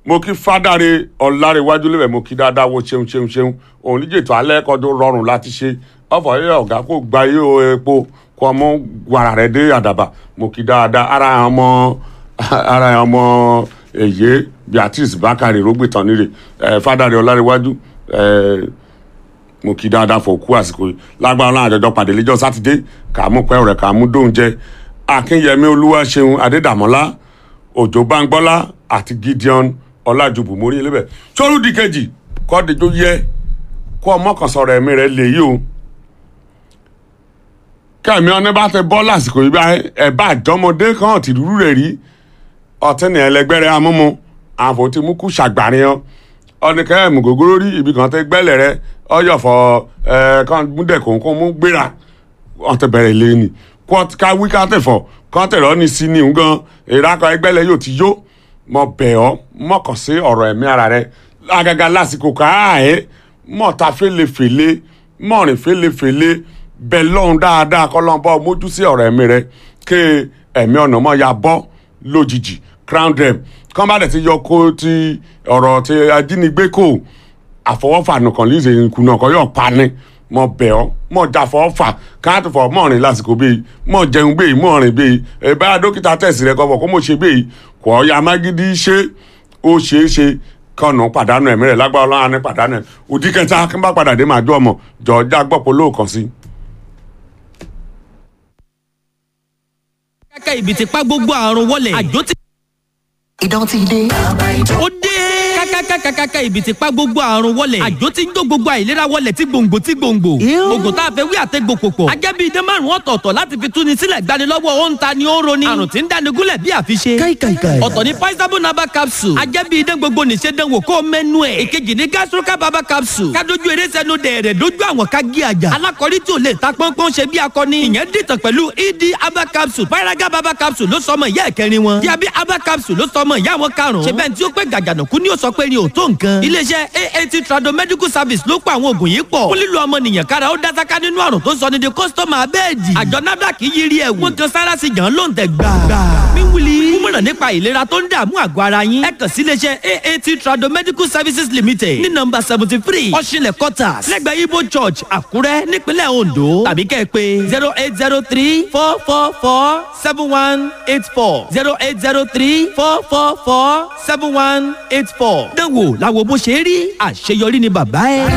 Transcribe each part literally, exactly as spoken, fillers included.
mo kí fádàre ọ̀làrẹ̀wájú lẹ́bẹ̀ mo kí dáadáa wo ṣeun ṣeun ṣeun òun níjẹ̀ tó alẹ́ kọ́dún rọrùn láti ṣe ọ̀fọ̀ yẹ ọ̀gá kó gba yé epo kó ọmọ wàrà rẹ̀ dé àdàbà mo kí dáadáa ara àwọn ọmọ ara àwọn ọmọ èyí Beatrice Bakare rògbìtàn nílé ẹ fádàre ọ̀làrẹ̀wájú ẹ mo kí dáadáa fò kú àsìkò yìí lágbára náà àjọjọ pàdé lẹ́jọ́ sátidé kàmú pẹ́ rẹ̀ kàmú dóúnjẹ Akínyẹmí Olúwaṣeun Adédàmọ́lá Òjó Bángbọ́lá àti Gideon Ọlájúbù mórí ẹlẹ́bẹ̀ sórúdì kejì kọ́dẹjọ́ yẹ kó ọmọ kan sọ̀rọ̀ ẹ̀mí rẹ̀ lè yí o kẹ́mi ọ́nẹ́ bá fẹ́ bọ́ lásìkò yìí bá ẹ̀ bá àjọmọdé kan ti dúró rẹ̀ rí ọtí ní ẹlẹgbẹ́rẹ́ amúmu àǹfò tí mú kú ṣàgbàríyan ọ̀nìkẹ́ ẹ̀mú gògóró rí ibì kan tẹ́ gbẹ́lẹ̀ rẹ ọyọ̀fọ̀ ẹ̀ kan múdẹ̀kùn kó mú gbéra ọ̀tẹ̀ bẹ̀rẹ̀ lé ní ká wí ká tẹ̀fọ̀ kán tẹ̀rọ ní sí ní nǹkan ìrákọ̀ ẹgbẹ́lẹ̀ yóò ti yó mọ bẹ̀ ọ́ mọ̀kàn sí ọ̀rọ̀ ẹ̀mí ara rẹ àgàgà lásìkò káàẹ́ mọ̀ta fẹ́lẹ́fẹ́lẹ́ mọ̀rìn fẹ́lẹ́fẹ́lẹ́ bẹ̀ lọ́hùn dáadáa kọ́ lọ́n bọ́ mójú sí ọ̀rọ̀ ẹ̀mí rẹ ké ẹ̀mí ọ̀nà mọ́ ya bọ́ lójijì crown dem kán bá dẹ̀ ti yọ kó ti ọ̀rọ̀ ti ajínigbé kò àfọwọ́fà nìkan lè ṣe ìkùnà kan yóò pa ni mọ bẹ̀ ọ́ mọ jàfọ́ fà káàtó fọ mọ̀rin lásìkò bẹ́ẹ̀ mọ jẹun bẹ́ẹ̀ mọ̀rin bẹ́ẹ̀ ẹ bá dókítà tẹ̀sí rẹ kọ́ kó mo ṣe bẹ́ẹ̀ kọ́ ọ̀ya mágídí ṣe ó ṣe é ṣe kọ́nà pàdánù ẹ̀mí rẹ̀ lágbára ọlọ́run ní pàdánù ẹ̀ òdì kẹta kí n bá padà dé màá jọ ọmọ jọ̀ọ́jà gbọ́pọ̀ lóòkan sí. kẹ́kẹ́ ibi ti pa gbogbo àrùn wọlé àjò ti. Idán ti dé. ó dé kákákákákáká ibi ti pa gbogbo àrùn wọlé àjò ti ń jó gbogbo àìlera wọlé tí gbòǹgbò tí gbòǹgbò oògùn tá a fẹ́ wí àtẹ́gbò pòpọ̀ ajẹ́bí idán márùn ọ̀tọ̀ọ̀tọ̀ láti fi túni sílẹ̀ gbanilọ́wọ́ ó ń ta ni ó ń roni àrùn tí ń dáni gúnlẹ̀ bí àfiṣe Káìkàìkàì. ọ̀tọ̀ ni paisabo naba capsule ajẹ́bí idán gbogbo nìṣe dánwò kó mẹ́nu ẹ̀ èkejì ni gastroca baba capsule kádojú eré sẹ́nu dẹ̀rẹ̀ dójú àwọn ká gé àjà alákọ̀rí tí ò lè ta pọ́npọ́n ṣe bí akọni ìyẹn dìtàn pẹ̀lú ed aba capsule paraga baba capsule ló sọmọ ìyá ẹ̀kẹrin wọn diabi aba capsule ló sọmọ ìyá wọn karùn-ún ṣe bẹ́ẹ̀ tí ó pẹ́ gàgànàkú ni ó sọ pé ni ò tó nǹkan iléeṣẹ́ aat trado medical service ló pa àwọn oògùn yìí pọ̀ fún lílo ọmọnìyàn kára ó dásáká nínú àrùn tó sọ ní di kọ́sítọ́mà abẹ́ẹ̀dì àjọ nafdac yiri ẹ̀wù wọ́n kan sára sí jàn ló ń tẹ̀ gbà. wíwúli múmọ̀ràn nípa ìlera tó ń dààmú àgọ́ ara yín ẹ kàn sí iléeṣẹ́ aat trado medical services limited ní nọ́mbà seventy three ọ̀ṣinlẹ̀ quarters lẹ́gbẹ̀ẹ́ ibo church àkúrẹ́ nípínlẹ̀ ondo tàbí kẹ́ ẹ pé zero eight zero three four four four seven one eight four zero eight zero three four four four seven one eight four. dánwò làwọn bó ṣe rí àṣeyọrí ni bàbá ẹ.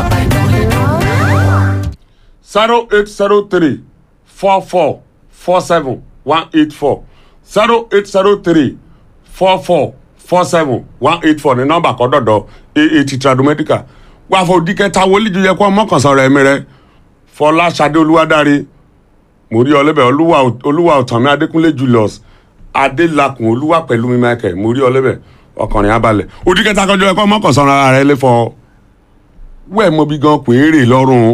zero eight zero three four four four seven one eight four zero eight zero three four four four seven one eight four ní nọ́mbà kan dọ̀dọ̀ aat trado medical wà fún òdìkẹta wọlé ju yẹ kó mọ́kànsán rẹ̀ mi rẹ̀ Fọláṣadé Olúwadáre mórí ọlẹ́bẹ̀ olúwa ọ̀tànmí Adékúnlé Julius Adélakùn olúwa pẹ̀lú mi Michael mórí ọlẹ́bẹ̀ ọkùnrin abalẹ̀ òdìkẹta kọjọ ẹ̀kọ́ mọ́kànsán ara rẹ̀ lẹ́fọ̀ọ́ wẹ́ẹ̀ mọ́ bí gan péré lọ́rùn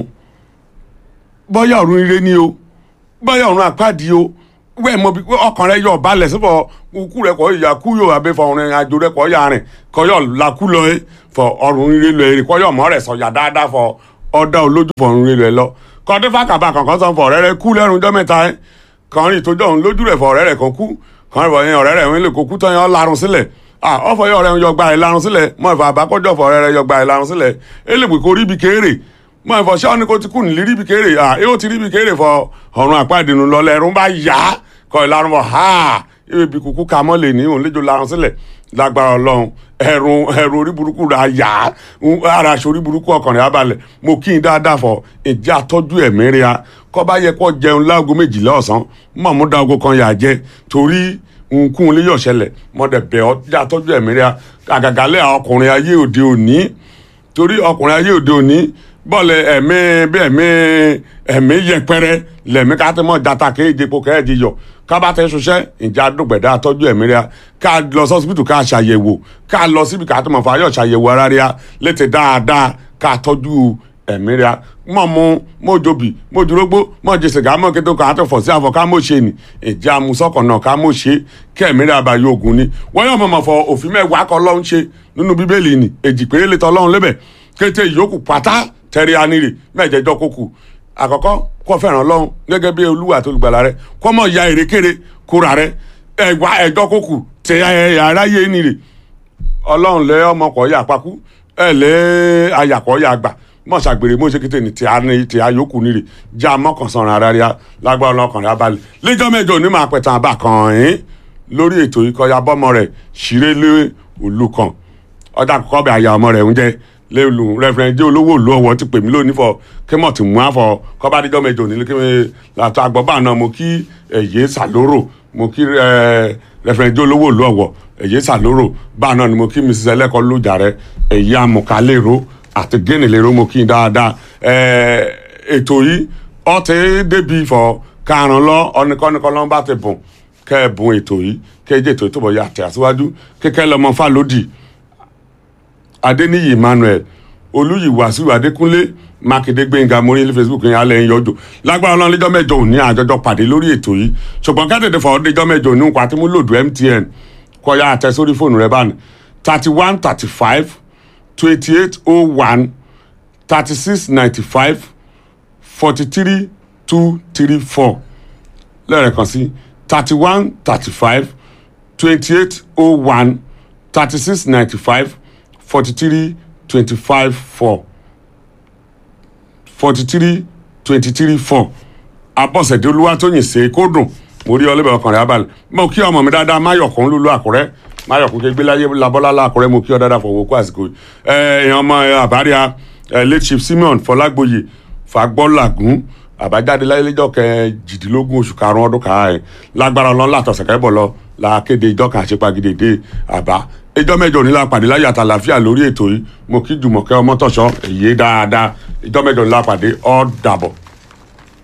bọ́yá ọ̀run ire ni o bọ́yá ọ̀run àpáàdì o wẹ́ẹ̀ mọ́ bí ọkàn rẹ̀ yọ balẹ̀ sífọ̀ kú rẹ̀ kọ́ ìyá kú yóò abẹ́ fọ ọ̀rìn àjò rẹ̀ kọ́ yà rìn kọ́ yọ làkú lọ ẹ́ fọ ọ̀run ire lọ èrè kọ́ yọ mọ́ rẹ̀ sọ̀yà dáadáa fọ ọ̀dà olójú fọ ọ̀run ire lọ kọ́dé fàkàbà kankan sọ fọ ọ̀rẹ́ rẹ̀ kú lẹ́rùn jọ́ mẹ́ta ẹ́ kàn rìn tójọ́ òun lójú rẹ̀ fọ ọ̀rẹ́ rẹ̀ kan kú kàn rìn bọ̀ yẹn ọ̀rẹ́ rẹ̀ ń lè kó kú tán yẹn larun sílẹ̀ ọfọ yọ ọ̀rẹ́ yọ gba ìlarun sílẹ̀ mọ ìfọ àbákọjọ ọfọ ọ̀rẹ́ rẹ̀ yọ gba ìlarun sílẹ̀ elégbè kò ríbi kéèrè mọ ìfọ ṣé ọ ní kó ti kú nílí ríbi kéèrè à yóò ti ríbi kéèrè fọ ọ̀run àpáàdínú lọlẹ ẹrún bá yá kọ ìlarun bọ ha ibi kúkú ka mọ lè ní òun léjò larun sílẹ̀ lágbára Ọlọ́run ẹrun ẹrun orí burúkú rà yá ara aṣọ orí burúkú ọkàn rẹ̀ abalẹ̀ mo kí n dáadáa fọ ìjẹ àtọ́jú ẹ̀mí rẹ̀ a kọ́ bá yẹ kó jẹun láago méjìlá ọ̀sán mọ̀ mú da ogo kan yà jẹ torí nkún lè yọ̀ ṣẹlẹ̀ mọ̀dẹ̀ bẹ̀ ọ́ já tọ́jú ẹ̀mí rẹ̀ àgàgàlẹ̀ ọkùnrin ayé òde òní torí ọkùnrin ayé òde òní bọ́ọ̀lù ẹ̀mí bí ẹ̀mí ẹ̀mí yẹpẹrẹ lẹ̀mí ká tẹ́ mọ́ jata kéèjì po kéèjì yọ ká bá tẹ́ ṣoṣẹ́ ìjà dùgbẹ̀dá tọ́jú ẹ̀mí rẹ̀ ká lọ sọ́sibítù ká ṣàyẹ̀wò ká lọ síbi ká tó mọ̀ fàáyọ̀ ṣàyẹ̀wò ara rẹ̀ létè dáadáa ká tọ́jú ẹ̀mí rẹ̀ mọ̀ mú mọ̀ jobi mọ̀ jurógbó mọ̀ jẹ sìgá mọ̀ kété kan àtọ̀fọ̀ sí àfọ̀ ká mọ̀ ṣe ni ìjà amusọ́kàn náà ká mọ̀ ṣe kẹ́ẹ̀mí rẹ̀ abayọ̀ ogun ni wọ́n yọ̀ mọ̀mọ̀ fọ òfin mẹ́wàá kọ́ lọ́hún ṣe nínú bíbélì ni èjì péré lè tọ́ lọ́hún lébẹ̀ kété ìyókù pátá tẹ̀rí anire mẹ́jẹ̀jọ kókù àkọ́kọ́ kó fẹ́ràn lọ́hún gẹ́gẹ́ bí olúwa tó gbàlà rẹ̀ kó mọ̀ ya èrèkéré kóra rẹ̀ ẹ̀gbá ẹ̀jọ kókù tẹ̀ aráyé nire ọlọ́run lé ọmọkọ̀ yà pakú ẹ̀ lé ayàkọ̀ yà gbà mọ̀ ṣàgbèrè mọ̀ ṣe kété ní tí a ní tí a yòókù nírè já mọ́kànsán rárá rí lágbára ọlọ́kàn rẹ̀ abalẹ̀ lẹ́jọ́ mẹ́jọ onímọ̀ àpẹtàn àbá kan yín lórí ètò ìkọyà bọ́mọ rẹ̀ ṣeré lé òlu kan ọjà kọ́kọ́ bẹ̀ àyà ọmọ rẹ̀ ń jẹ́ lélu rẹfúrẹ́ndì olówó òlu ọ̀wọ́ ti pè mí lónìí fọ kémọ̀ tí mú àfọ kọ́bá díjọ́ mẹ́jọ onílé kémi làtọ́ àgbọ̀bá náà mo kí ẹ̀yẹ sàlóró mo kí rẹfúrẹ́ndì olówó òlu ọ̀wọ́ ẹ̀yẹ sàlóró báà náà ni mo kí mrs ẹlẹ́kọ̀ lójà rẹ ẹ̀yẹ amọ̀kálérò àti gẹ́nìlérò mo kí dáadáa ètò yìí ọ̀tẹ̀ débi fọ karùn-ún lọ ọ̀nìkọ́nìkọ́ lọ́n bá ti bùn kẹ́ ẹ̀ bùn ètò yìí kẹ́ ẹ jẹ́ ètò ìtòbọ̀ yà àtẹ̀ àṣíwájú kékẹ́ lọ́mọ fàlódì adéníyì emmanuel olùyìwàsíù adékúnlé mákindé gbẹ̀ngà mórí ní facebook yẹn alẹ́ ń yọjọ́ lágbára ọlọ́run lẹ́jọ́ mẹ́jọ òní àjọjọ pàdé lórí ètò yìí ṣùgbọ́n kẹ́tẹ̀ẹ̀dẹ̀ fọ́ lẹ́jọ́ mẹ́jọ òní nǹkan àti mú lòdù mtn kọ́ya àtẹ sórí fóònù rẹ báni thirty one thirty five twenty eight oh one thirty six ninety five forty three two three four lẹ́ẹ̀kan sí thirty one thirty five twenty eight oh one thirty six ninety five forty three twenty five four forty three twenty three four abọ́sẹ̀dé olúwatóyìn ṣe kó dùn mo rí ọlẹ́bẹ̀ ọkàn rẹ̀ abalẹ̀ mo kí ọmọ mi dáadáa máyọ̀kún lulu àkúrẹ́ máyọ̀kún kégbé láyé labọ́lá àkúrẹ́ mo kí ọ dáadáa fọwọ́ kó àsìkò èèyàn ọmọ àbáríà late chief simeon fọlágbóyè fagbọ́làgún àbájáde láyé lẹ́jọ́ kẹjìdínlógún oṣù karùn-ún ọdún kan ẹ̀ lágbára ọlọ́run látọ̀sẹ̀kẹ́ bọ̀ lọ la kéde ìjọ kan àṣepagidèdè àbá ìjọ mẹ́jọ ní la pàdé láyé àtàlàfíà lórí ètò yìí mo kí jùmọ̀kẹ́ ọmọtọ̀ṣọ́ èyí dáadáa ìjọ mẹ́jọ ní la pàdé ó dàbọ̀.